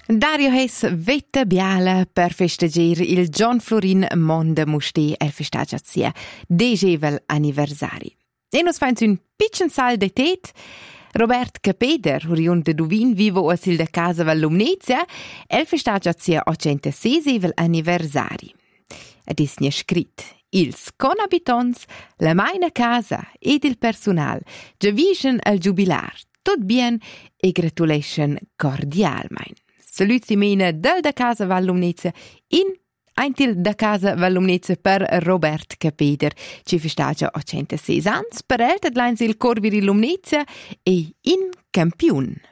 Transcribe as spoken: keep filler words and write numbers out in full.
Dario hes vetta biala per festeggiare il John Florin Monde Musti el festagiazia degevel anniversari. E nos fains un piccin sal de tet. Robert Capeder, oriunt de Duvin, vivo a sil de casa val Lumnezia, el festagiazia ocentaseisevel anniversari. Ed is ne scrit: ils conabitons, la maina casa ed il personal, giavischen al jubilar, tot bien e gratulation cordialmein. Saluti mena del da casa val Lumnezia in Eintil da casa val Lumnezia per Robert Capeder, ci festagia ocentasei ans, per el tadlains il Corviri Lumnezia e in campiun.